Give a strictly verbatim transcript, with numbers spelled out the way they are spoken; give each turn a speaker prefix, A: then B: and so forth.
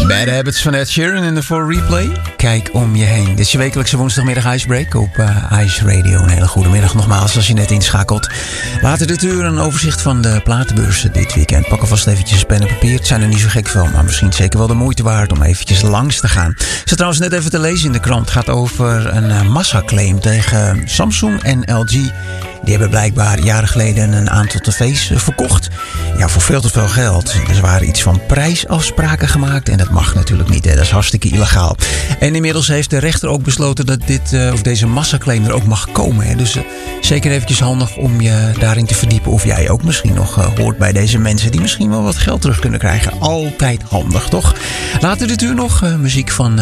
A: Bad Habits van Ed Sheeran in de For Replay. Kijk om je heen. Dit is je wekelijkse woensdagmiddag Icebreak op uh, Ice Radio. Een hele goede middag nogmaals als je net inschakelt. Later dit uur een overzicht van de platenbeurs dit weekend. Pak alvast eventjes pen en papier. Het zijn er niet zo gek veel, maar misschien zeker wel de moeite waard om eventjes langs te gaan. Ik zat trouwens net even te lezen in de krant. Het gaat over een uh, massaclaim tegen Samsung en L G. Die hebben blijkbaar jaren geleden een aantal tv's verkocht. Ja, voor veel te veel geld. Er waren iets van prijsafspraken gemaakt. En dat mag natuurlijk niet. Hè. Dat is hartstikke illegaal. En inmiddels heeft de rechter ook besloten dat dit, uh, of deze massaclaim er ook mag komen. Hè. Dus uh, zeker eventjes handig om je daarin te verdiepen. Of jij ook misschien nog uh, hoort bij deze mensen die misschien wel wat geld terug kunnen krijgen. Altijd handig, toch? Later dit uur nog uh, muziek van... Uh,